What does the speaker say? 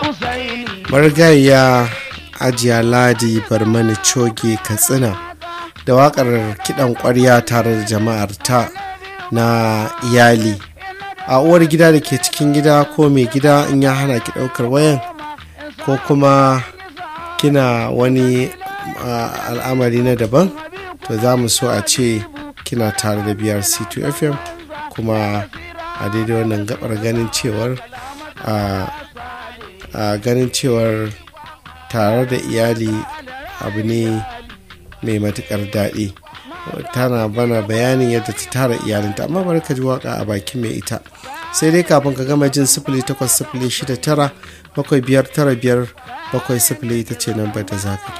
marigayya Hajiya Ladi Barmani Coge Katsina da waƙar kiɗan ƙwarya tare da jama'ar ta na iyali. A uwar gida da ke cikin gida ko mai gida in ya hana ki ɗaukar wayan ko kuma kina wani al'amari na daban, to za mu so a ce kina tare da BRC2 FM kuma a daidai wannan gabar ganin cewar tare da iyali abu ne mai matukar daɗi. Tana bana bayanin yadda ta tara iyalinta, amma bari ka ji waka a bakin mai ita. Sai dai kafin ka gama jin 080697597570 ita ce nan ba da za ka